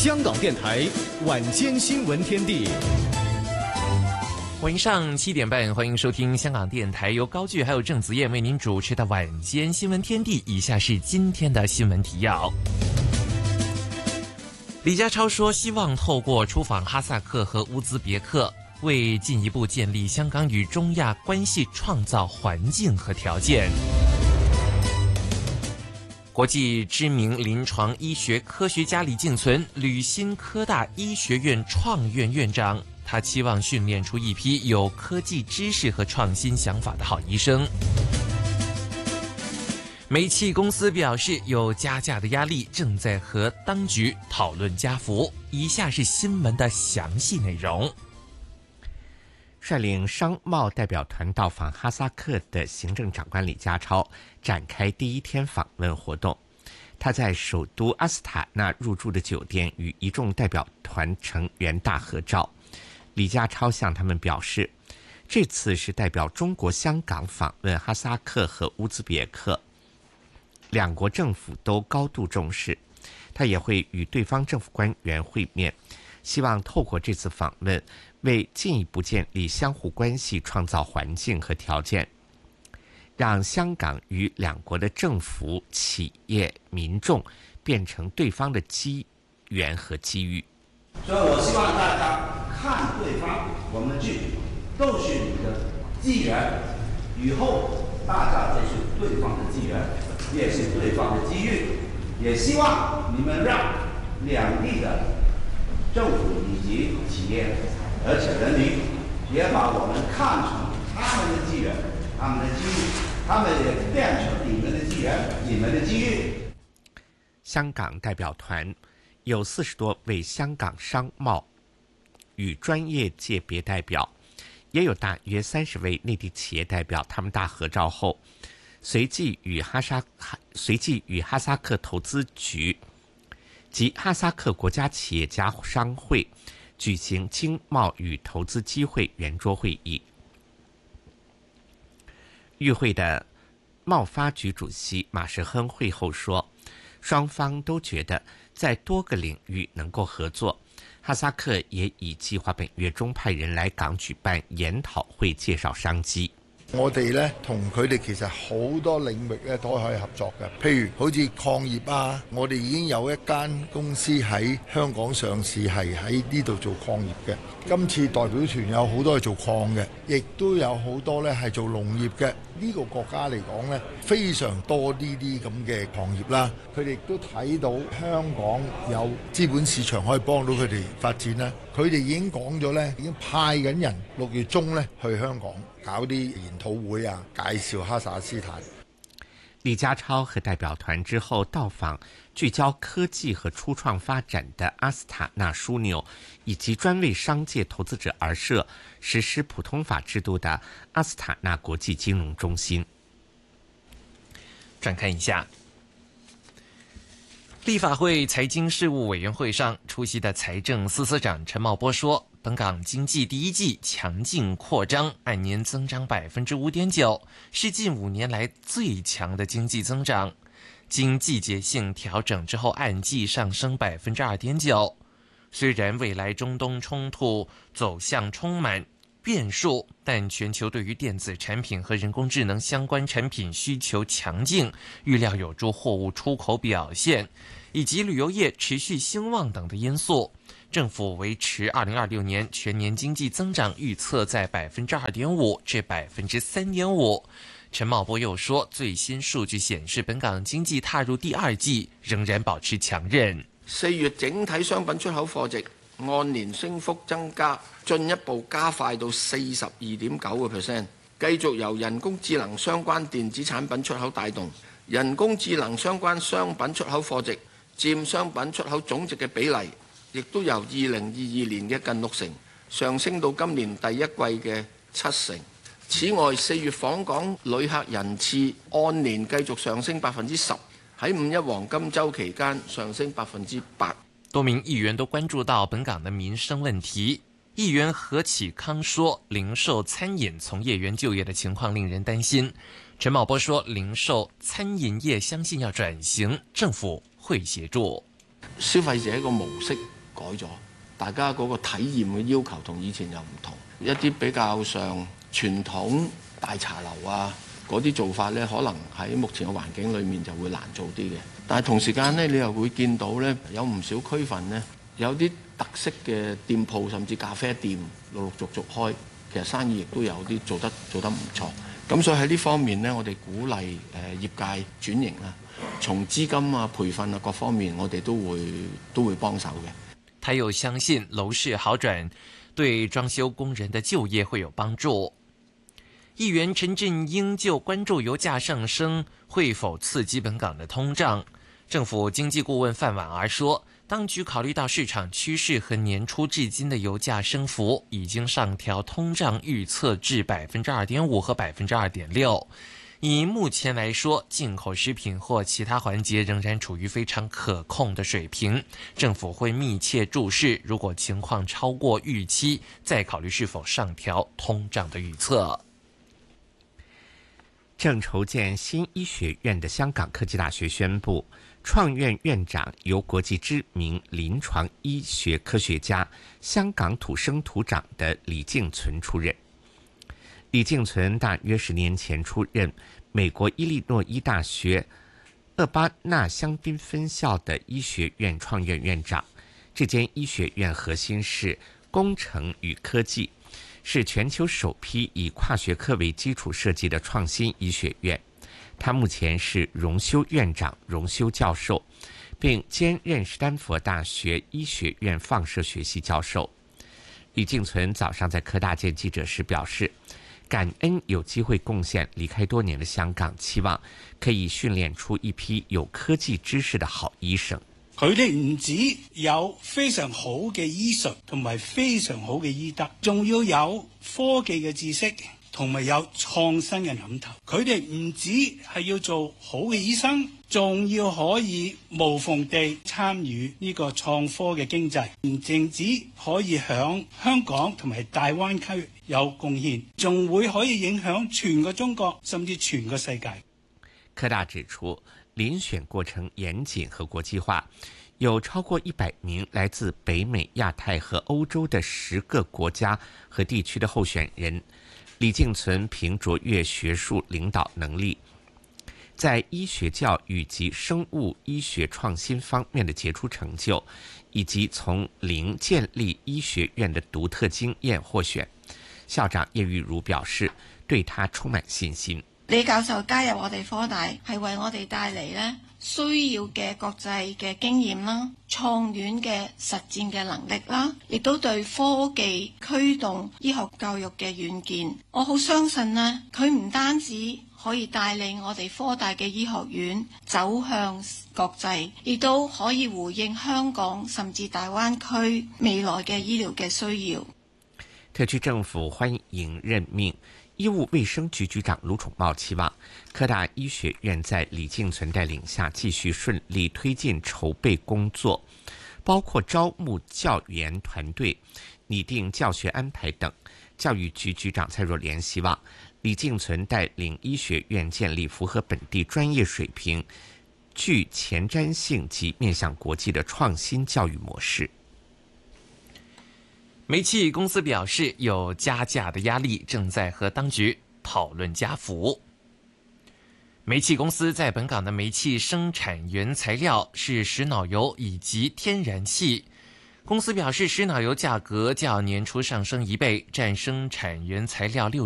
香港电台晚间新闻天地。 晚上7点半，欢迎收听香港电台由高炬还有郑子燕为您主持的晚间新闻天地。以下是今天的新闻提要。李家超说，希望透过出访哈萨克和乌兹别克，为进一步建立香港与中亚关系创造环境和条件。国际知名临床医学科学家李敬存履新科大医学院创院院长，他期望训练出一批有科技知识和创新想法的好医生。煤气公司表示，有加价的压力，正在和当局讨论加幅。以下是新闻的详细内容。 率领商贸代表团到访哈萨克的行政长官李家超展开第一天访问活动。他在首都阿斯塔纳入住的酒店与一众代表团成员大合照。李家超向他们表示，这次是代表中国香港访问哈萨克和乌兹别克，两国政府都高度重视。他也会与对方政府官员会面，希望透过这次访问为进一步建立相互关系创造环境和条件，让香港与两国的政府、企业、民众变成对方的机缘和机遇。 所以我希望大家看对方，我们去都是你的机缘，以后大家这是对方的机缘，也是对方的机遇，也希望你们让两地的政府以及企业而且人民也把我们看成他们的机缘，他们的机遇，他们也变成你们的机缘，你们的机遇。 香港代表团有40多位香港商贸与专业界别代表，也有大约30位内地企业代表。他们大合照后，随即与哈萨克投资局及哈萨克国家企业家商会举行经贸与投资机会圆桌会议。与会的贸发局主席马时亨会后说，双方都觉得在多个领域能够合作。哈萨克也已計劃本月中派人來港舉辦研討會，介紹商機。 我哋咧同佢哋其實好多領域咧都可以合作嘅，譬如好似礦業啊，我哋已經有一間公司喺香港上市，係喺呢度做礦業嘅。今次代表團有好多係做礦嘅，亦都有好多咧係做農業嘅。呢個國家嚟講咧，非常多呢啲咁嘅行業啦。佢哋亦都睇到香港有資本市場可以幫到佢哋發展啦。佢哋已經講咗咧，已經派緊人6月中咧去香港搞啲研討會啊，介紹哈薩克斯坦。 李家超和代表团之后到访聚焦科技和初创发展的阿斯塔纳枢纽，以及专为商界投资者而设、实施普通法制度的阿斯塔纳国际金融中心。 转看一下，立法会财经事务委员会上出席的财政司司长陈茂波说，本港经济第一季强劲扩张，按年增长 5.9%， 是近5年来最强的经济增长。经季节性调整之后，按季上升 2.9%。虽然未来中东冲突走向充满变数，但全球对于电子产品和人工智能相关产品需求强劲，预料有助货物出口表现，以及旅游业持续兴旺等的因素。政府维持2026年全年经济增长预测在 2.5% 至 3.5%。陈茂波又说，最新数据显示，本港经济踏入第2季仍然保持强韧。 4月整體商品出口貨值按年升幅增加，進一步加快到 42.9%， 繼續由人工智能相關電子產品出口帶動，人工智能相關商品出口貨值佔商品出口總值嘅比例，亦都由2022年嘅近60%上升到今年第一季嘅7%。此外，4月訪港旅客人次按年繼續上升 10%， 喺5一黃金週期間上升 8%。 多名議員都關注到本港的民生問題。議員何啟康說，零售餐飲從業員就業的情況令人擔心。陳茂波說，零售餐飲業相信要轉型，政府會協助。 消費者一個模式改咗，大家嗰個體驗嘅要求同以前又唔同，一啲比較上傳統大茶樓啊嗰啲做法呢，可能喺目前嘅環境裏面就會難做啲嘅。但係同時間呢，你又會見到呢，有唔少區份呢，有啲特色嘅店鋪甚至咖啡店陸陸續續開，其實生意亦都有啲做得唔錯。咁所以喺呢方面呢，我哋鼓勵業界轉型啦，從資金啊、培訓啊各方面，我哋都會幫手嘅。 他又相信樓市好轉對裝修工人的就業會有幫助。議員陳振英就關注油價上升會否刺激本港的通脹。政府經濟顧問范婉兒說，當局考慮到市場趨勢和年初至今的油價升幅，已經上調通脹預測至 2.5% 和 2.6%。以目前來說，進口食品或其他環節仍然處於非常可控的水平。政府會密切注視，如果情況超過預期，再考慮是否上調通脹的預測。 正籌建新醫學院的香港科技大學宣布，創院院長由國際知名臨床醫學科學家、香港土生土長的李敬存出任。李敬存大約10年前出任美國伊利諾伊大學厄巴纳香檳分校的醫學院創院院長。這間醫學院核心是工程與科技，是全球首批以跨學科為基礎設計的創新醫學院。他目前是榮休院長、榮休教授，並兼任史丹佛大學醫學院放射學系教授。李敬存早上在科大見記者時表示，感恩有機會貢獻離開多年的香港，期望可以訓練出一批有科技知識的好醫生。 佢哋唔止有非常好嘅醫術同埋非常好嘅醫德，仲要有科技嘅知識同埋有創新嘅諗頭。佢哋唔止係要做好嘅醫生，仲要可以無縫地參與呢個創科嘅經濟，唔淨止可以響香港同埋大灣區有貢獻，仲會可以影響全個中國甚至全個世界。 科大指出，遴選過程嚴謹和國際化，有超過100名來自北美、亞太和歐洲的10個國家和地區的候選人。李敬存憑卓越學術領導能力，在醫學教育及生物醫學創新方面的傑出成就，以及從零建立醫學院的獨特經驗獲選。校長葉玉如表示，對他充滿信心。 李教授加入我哋科大，係為我哋帶嚟呢需要嘅國際嘅經驗啦、創院嘅實踐嘅能力啦，亦都對科技驅動醫學教育嘅遠見。我好相信呢，佢唔單止可以帶領我哋科大嘅醫學院走向國際，亦都可以回應香港甚至大灣區未來嘅醫療嘅需要。 特區政府歡迎任命醫務衛生局局長盧寵茂，期望科大醫學院在李敬存帶領下繼續順利推進籌備工作，包括招募教研團隊、擬定教學安排等。教育局局長蔡若蓮希望李敬存帶領醫學院建立符合本地專業水平、具前瞻性及面向國際的創新教育模式。 煤氣公司表示，有加價的壓力，正在和當局討論加幅。煤氣公司在本港的煤氣生產原材料是石腦油以及天然氣。公司表示，石腦油價格較年初上升1倍，佔生產原材料